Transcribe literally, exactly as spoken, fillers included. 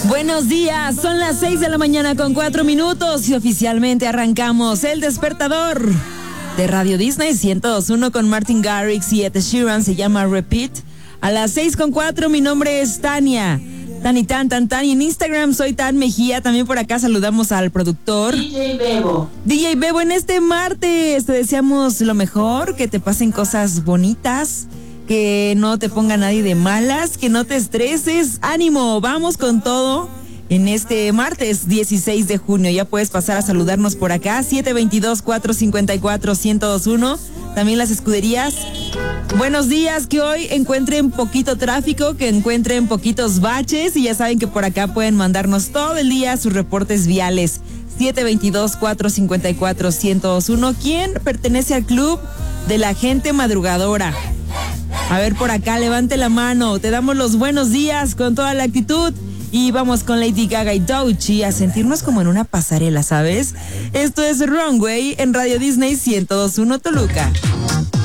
Buenos días, son las seis de la mañana con cuatro minutos y oficialmente arrancamos El Despertador de Radio Disney ciento dos punto uno con Martin Garrix y Ed Sheeran, se llama Repeat. A las seis con cuatro, mi nombre es Tania. Tani Tan Tan Tan, y en Instagram soy Tan Mejía. También por acá saludamos al productor D J Bebo. D J Bebo, en este martes te deseamos lo mejor, que te pasen cosas bonitas, que no te ponga nadie de malas, que no te estreses. Ánimo, vamos con todo en este martes dieciséis de junio. Ya puedes pasar a saludarnos por acá, siete dos dos, cuatro cinco cuatro, uno cero dos uno. También las escuderías. Buenos días, que hoy encuentren poquito tráfico, que encuentren poquitos baches, y ya saben que por acá pueden mandarnos todo el día sus reportes viales. siete dos dos, cuatro cinco cuatro, uno cero dos uno. ¿Quién pertenece al club de la gente madrugadora? A ver, por acá, levante la mano. Te damos los buenos días con toda la actitud. Y vamos con Lady Gaga y Doechii a sentirnos como en una pasarela, ¿sabes? Esto es Runway en Radio Disney ciento dos punto uno Toluca.